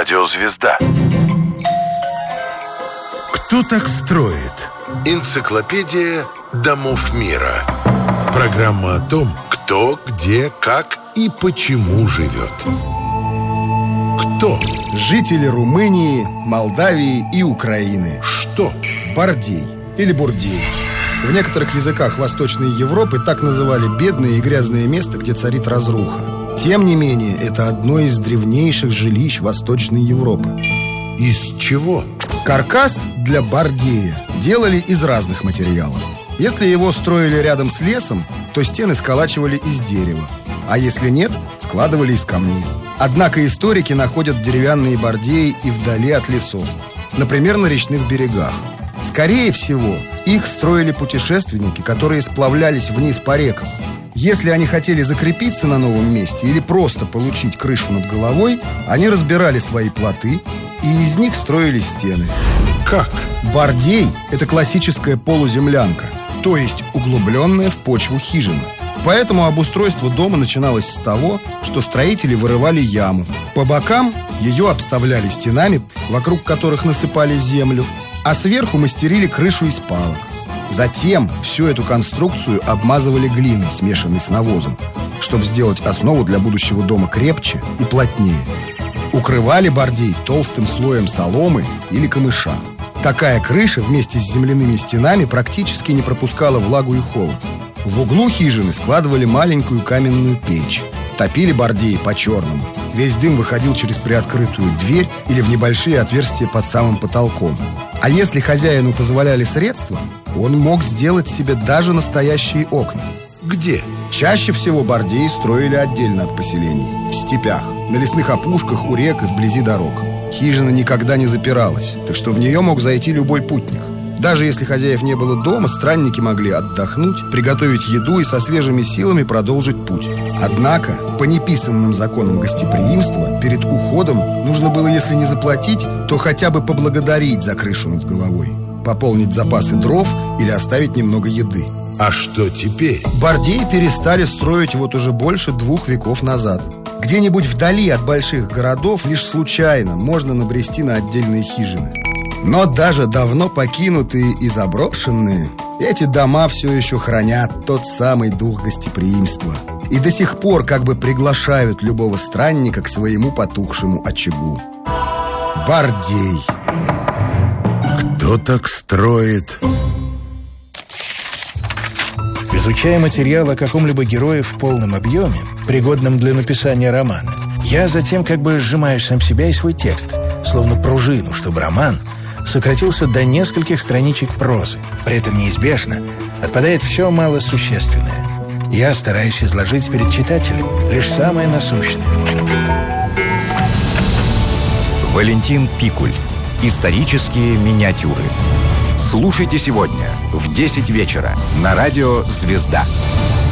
Радио «Звезда». Кто так строит? Энциклопедия домов мира. Программа о том, кто, где, как и почему живет. Кто? Жители Румынии, Молдавии и Украины. Что? Бардей или бурдей. В некоторых языках Восточной Европы так называли бедное и грязное место, где царит разруха. Тем не менее, это одно из древнейших жилищ Восточной Европы. Из чего? Каркас для бардея делали из разных материалов. Если его строили рядом с лесом, то стены сколачивали из дерева. А если нет, складывали из камней. Однако историки находят деревянные бардеи и вдали от лесов. Например, на речных берегах. Скорее всего, их строили путешественники, которые сплавлялись вниз по рекам. Если они хотели закрепиться на новом месте или просто получить крышу над головой, они разбирали свои плоты, и из них строили стены. Как? Бардей – это классическая полуземлянка, то есть углубленная в почву хижина. Поэтому обустройство дома начиналось с того, что строители вырывали яму. По бокам ее обставляли стенами, вокруг которых насыпали землю, а сверху мастерили крышу из палок. Затем всю эту конструкцию обмазывали глиной, смешанной с навозом, чтобы сделать основу для будущего дома крепче и плотнее. Укрывали бардей толстым слоем соломы или камыша. Такая крыша вместе с земляными стенами практически не пропускала влагу и холод. В углу хижины складывали маленькую каменную печь. Топили бардеи по-черному. Весь дым выходил через приоткрытую дверь или в небольшие отверстия под самым потолком. А если хозяину позволяли средства, он мог сделать себе даже настоящие окна. Где? Чаще всего бардеи строили отдельно от поселений, в степях, на лесных опушках, у рек и вблизи дорог. Хижина никогда не запиралась, так что в нее мог зайти любой путник. Даже если хозяев не было дома, странники могли отдохнуть, приготовить еду и со свежими силами продолжить путь. Однако, по неписанным законам гостеприимства, перед уходом нужно было, если не заплатить, то хотя бы поблагодарить за крышу над головой, пополнить запасы дров или оставить немного еды. А что теперь? Бардеи перестали строить вот уже больше 2 веков назад. Где-нибудь вдали от больших городов лишь случайно можно набрести на отдельные хижины. Но даже давно покинутые и заброшенные, эти дома все еще хранят тот самый дух гостеприимства и до сих пор как бы приглашают любого странника к своему потухшему очагу. Бардей. Кто так строит? Изучая материал о каком-либо герое в полном объеме, пригодном для написания романа, я затем как бы сжимаю сам себя и свой текст, словно пружину, чтобы роман сократился до нескольких страничек прозы. При этом неизбежно отпадает все малосущественное. Я стараюсь изложить перед читателем лишь самое насущное. Валентин Пикуль. Исторические миниатюры. Слушайте сегодня в 10 вечера на радио «Звезда».